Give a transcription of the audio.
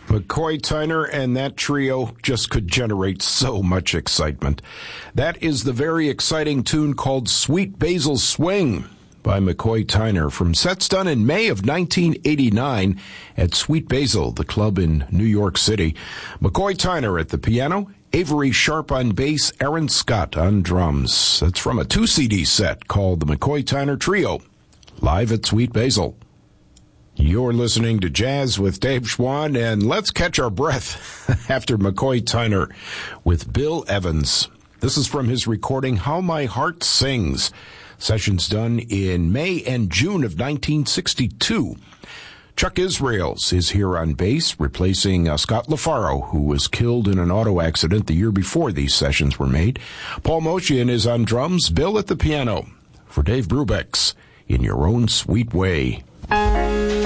McCoy Tyner and that trio just could generate so much excitement. That is the very exciting tune called Sweet Basil Swing by McCoy Tyner from sets done in May of 1989 at Sweet Basil, the club in New York City. McCoy Tyner at the piano, Avery Sharp on bass, Aaron Scott on drums. That's from a 2-CD set called the McCoy Tyner Trio, live at Sweet Basil. You're listening to Jazz with Dave Schwann, and let's catch our breath after McCoy Tyner with Bill Evans. This is from his recording, How My Heart Sings, sessions done in May and June of 1962. Chuck Israels is here on bass, replacing Scott LaFaro, who was killed in an auto accident the year before these sessions were made. Paul Motian is on drums, Bill at the piano. For Dave Brubeck's In Your Own Sweet Way.